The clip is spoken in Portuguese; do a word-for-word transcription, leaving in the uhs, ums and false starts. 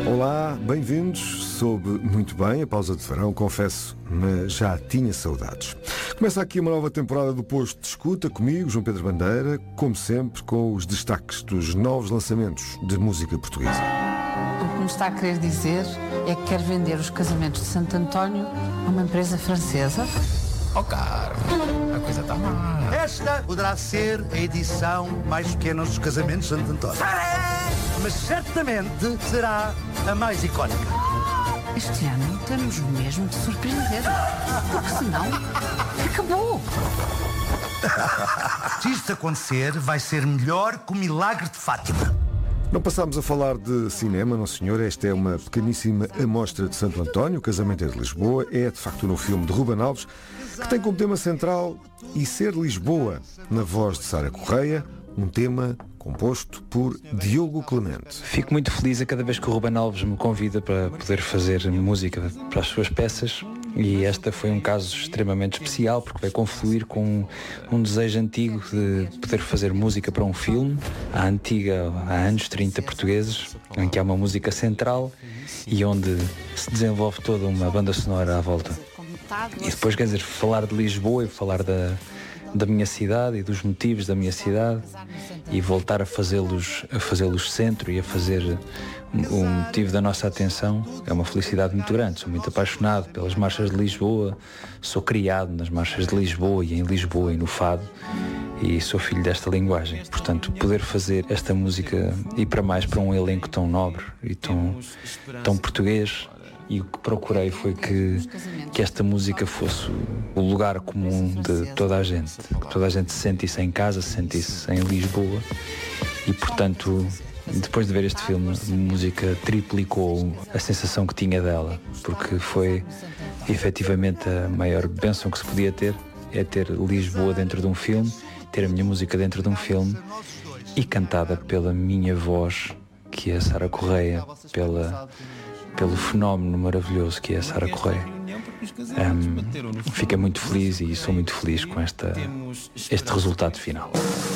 Olá, bem-vindos. Soube muito bem a pausa de verão, confesso, mas já tinha saudades. Começa aqui uma nova temporada do Posto de Escuta, comigo, João Pedro Bandeira, como sempre, com os destaques dos novos lançamentos de música portuguesa. O que me está a querer dizer é que quer vender os casamentos de Santo António a uma empresa francesa. Oh, caro, a coisa está má. Esta poderá ser a edição mais pequena dos casamentos de Santo António. Mas certamente será a mais icónica. Este ano temos mesmo de surpreender, porque senão acabou. Se isto acontecer, vai ser melhor que o milagre de Fátima. Não passámos a falar de cinema, não senhor. Esta é uma pequeníssima amostra de Santo António, o casamento é de Lisboa. É de facto no filme de Ruben Alves, que tem como tema central E Ser Lisboa, na voz de Sara Correia, um tema composto por Diogo Clemente. Fico muito feliz a cada vez que o Ruben Alves me convida para poder fazer música para as suas peças, e esta foi um caso extremamente especial porque vai confluir com um desejo antigo de poder fazer música para um filme, à antiga, há anos trinta portugueses, em que há uma música central e onde se desenvolve toda uma banda sonora à volta. E depois, quer dizer, falar de Lisboa e falar da da minha cidade e dos motivos da minha cidade e voltar a fazê-los a fazê-los centro e a fazer o motivo da nossa atenção é uma felicidade muito grande. Sou muito apaixonado pelas marchas de Lisboa, sou criado nas marchas de Lisboa e em Lisboa e no fado, e sou filho desta linguagem. Portanto, poder fazer esta música e para mais para um elenco tão nobre e tão, tão português. E o que procurei foi que, que esta música fosse o lugar comum de toda a gente, que toda a gente se sentisse em casa, se sentisse em Lisboa. E portanto, depois de ver este filme, a música triplicou a sensação que tinha dela, porque foi efetivamente a maior bênção que se podia ter, é ter Lisboa dentro de um filme, ter a minha música dentro de um filme e cantada pela minha voz, que é a Sara Correia, pela pelo fenómeno maravilhoso que é a Sara Correia. Um, fiquei muito feliz e sou muito feliz com esta, este resultado final.